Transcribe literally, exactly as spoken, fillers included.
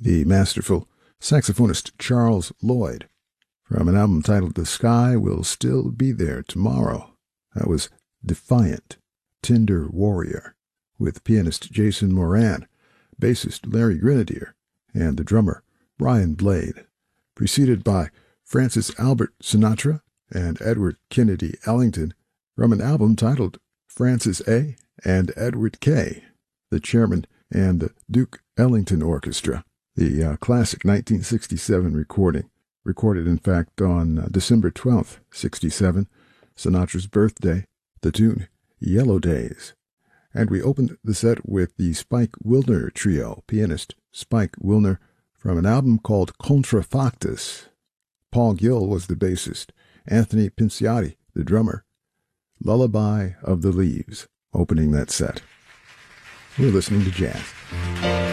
the masterful saxophonist Charles Lloyd, from an album titled The Sky Will Still Be There Tomorrow. That was Defiant, Tender Warrior, with pianist Jason Moran, bassist Larry Grenadier, and the drummer Brian Blade, preceded by Francis Albert Sinatra and Edward Kennedy Ellington from an album titled Francis A. and Edward K., the chairman and the Duke Ellington Orchestra, the uh, classic nineteen sixty-seven recording, recorded in fact on uh, December twelfth, sixty-seven, Sinatra's birthday, the tune Yellow Days. And we opened the set with the Spike Wilner Trio, pianist Spike Wilner, from an album called Contrafactus. Paul Gill was the bassist, Anthony Pinciati the drummer. Lullaby of the Leaves, opening that set. We're listening to jazz.